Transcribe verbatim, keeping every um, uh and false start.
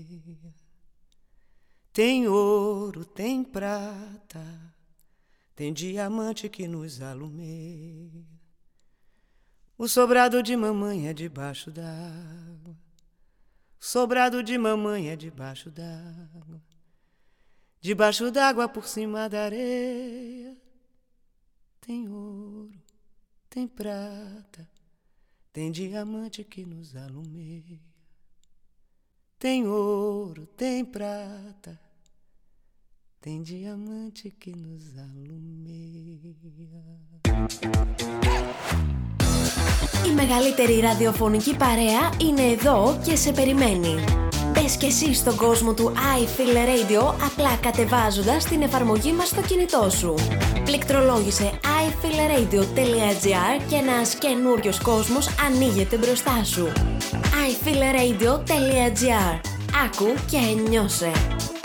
Tem ouro, tem prata, tem diamante que nos alumeia. O sobrado de mamãe é debaixo d'água, sobrado de mamãe é debaixo d'água, debaixo d'água por cima da areia. Tem ouro, tem prata, tem diamante que nos alumeia. Tem ouro, tem prata, tem diamante que nos alumeia. Η μεγαλύτερη ραδιοφωνική παρέα είναι εδώ και σε περιμένει. Μπες και εσύ στον κόσμο του I Feel Radio απλά κατεβάζοντας την εφαρμογή μας στο κινητό σου. Πληκτρολόγησε άι φιλ ρέιντιο τελεία τζι άρ και ένας καινούριος κόσμος ανοίγεται μπροστά σου. άι φιλ ρέιντιο τελεία τζι άρ. Άκου και νιώσε.